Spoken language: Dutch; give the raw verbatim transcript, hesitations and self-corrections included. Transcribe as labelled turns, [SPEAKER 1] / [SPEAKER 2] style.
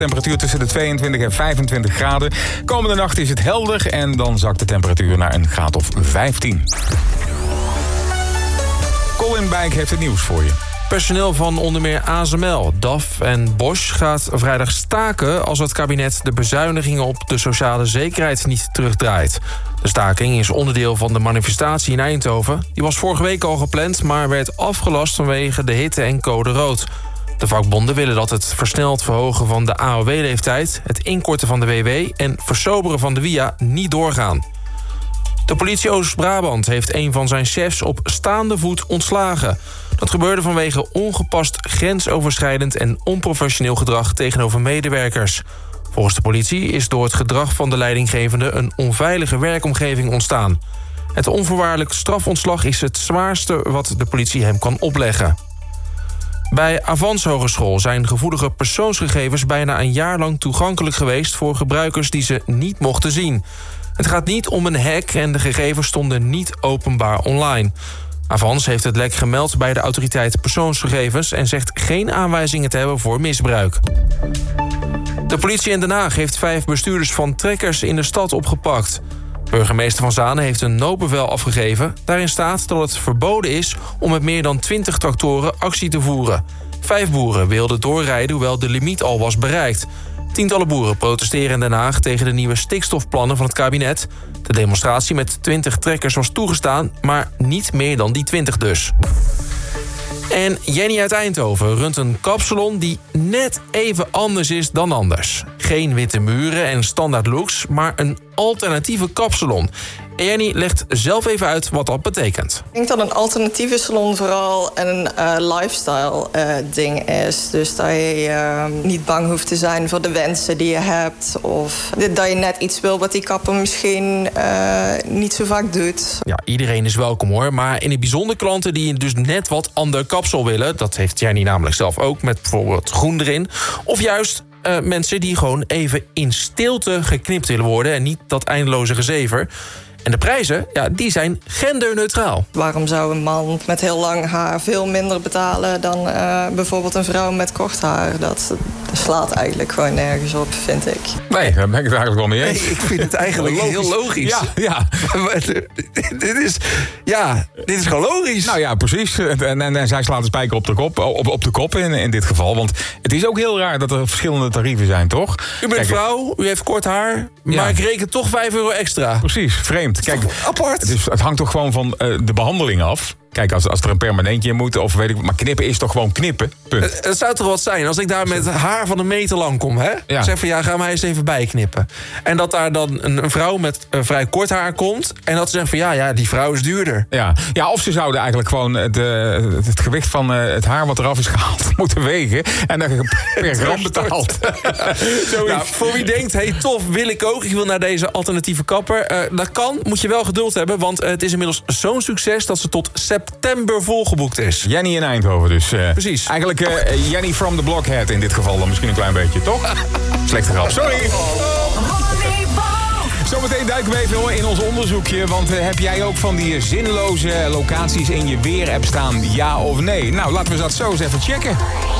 [SPEAKER 1] Temperatuur tussen de tweeëntwintig en vijfentwintig graden. Komende nacht is het helder en dan zakt de temperatuur naar een graad of vijftien. Colin Bijk heeft het nieuws voor je.
[SPEAKER 2] Personeel van onder meer A S M L, D A F en Bosch gaat vrijdag staken als het kabinet de bezuinigingen op de sociale zekerheid niet terugdraait. De staking is onderdeel van de manifestatie in Eindhoven. Die was vorige week al gepland, maar werd afgelast vanwege de hitte en code rood. De vakbonden willen dat het versneld verhogen van de A O W-leeftijd, het inkorten van de W W en versoberen van de W I A niet doorgaan. De politie Oost-Brabant heeft een van zijn chefs op staande voet ontslagen. Dat gebeurde vanwege ongepast, grensoverschrijdend en onprofessioneel gedrag tegenover medewerkers. Volgens de politie is door het gedrag van de leidinggevende een onveilige werkomgeving ontstaan. Het onvoorwaardelijk strafontslag is het zwaarste wat de politie hem kan opleggen. Bij Avans Hogeschool zijn gevoelige persoonsgegevens bijna een jaar lang toegankelijk geweest voor gebruikers die ze niet mochten zien. Het gaat niet om een hack en de gegevens stonden niet openbaar online. Avans heeft het lek gemeld bij de autoriteit persoonsgegevens en zegt geen aanwijzingen te hebben voor misbruik. De politie in Den Haag heeft vijf bestuurders van trekkers in de stad opgepakt. Burgemeester Van Zanen heeft een noodbevel afgegeven. Daarin staat dat het verboden is om met meer dan twintig tractoren actie te voeren. Vijf boeren wilden doorrijden hoewel de limiet al was bereikt. Tientallen boeren protesteren in Den Haag tegen de nieuwe stikstofplannen van het kabinet. De demonstratie met twintig trekkers was toegestaan, maar niet meer dan die twintig dus. En Jenny uit Eindhoven runt een kapsalon die net even anders is dan anders. Geen witte muren en standaard looks, maar een alternatieve kapsalon. En Jenny legt zelf even uit wat dat betekent.
[SPEAKER 3] Ik denk dat een alternatieve salon vooral een uh, lifestyle uh, ding is. Dus dat je uh, niet bang hoeft te zijn voor de wensen die je hebt. Of dat je net iets wil wat die kapper misschien uh, niet zo vaak doet.
[SPEAKER 2] Ja, iedereen is welkom hoor. Maar in het bijzonder klanten die dus net wat ander kapsel willen. Dat heeft Jenny namelijk zelf ook, met bijvoorbeeld groen erin. Of juist uh, mensen die gewoon even in stilte geknipt willen worden. En niet dat eindeloze gezever. En de prijzen, ja, die zijn genderneutraal.
[SPEAKER 3] Waarom zou een man met heel lang haar veel minder betalen dan uh, bijvoorbeeld een vrouw met kort haar? Dat slaat eigenlijk gewoon nergens op, vind ik.
[SPEAKER 1] Nee, daar ben ik het eigenlijk wel mee eens.
[SPEAKER 4] Nee, ik vind het eigenlijk logisch. heel logisch.
[SPEAKER 1] Ja, ja.
[SPEAKER 4] dit is, ja, dit is gewoon logisch.
[SPEAKER 1] Nou ja, precies. En, en, en zij slaat de spijker op de kop, op, op de kop in, in dit geval. Want het is ook heel raar dat er verschillende tarieven zijn, toch?
[SPEAKER 2] U bent Kijk, vrouw, u heeft kort haar, maar ja. ik reken toch vijf euro extra.
[SPEAKER 1] Precies, vreemd. Kijk,
[SPEAKER 4] apart.
[SPEAKER 1] Het, is, het hangt toch gewoon van uh, de behandeling af. Kijk, als, als er een permanentje in moet, of weet ik, maar knippen is toch gewoon knippen, punt.
[SPEAKER 2] Het, het zou toch wat zijn als ik daar met haar van een meter lang kom, hè? Ja. Zeg van, ja, ga mij eens even bijknippen. En dat daar dan een, een vrouw met uh, vrij kort haar komt, en dat ze zegt van, ja, ja, die vrouw is duurder.
[SPEAKER 1] Ja, ja, of ze zouden eigenlijk gewoon het, uh, het gewicht van uh, het haar wat eraf is gehaald moeten wegen, en dan per gram betaald.
[SPEAKER 2] Nou, voor wie denkt, hey, tof, wil ik ook, ik wil naar deze alternatieve kapper. Uh, dat kan, moet je wel geduld hebben, want uh, het is inmiddels zo'n succes dat ze tot september volgeboekt is.
[SPEAKER 1] Jenny in Eindhoven dus. Uh,
[SPEAKER 2] Precies.
[SPEAKER 1] Eigenlijk uh, Jenny from the Blockhead in dit geval dan misschien een klein beetje, toch? Slechte grap, sorry. Zometeen duiken we even in ons onderzoekje. Want uh, heb jij ook van die zinloze locaties in je weer-app staan? Ja of nee? Nou, laten we dat zo eens even checken.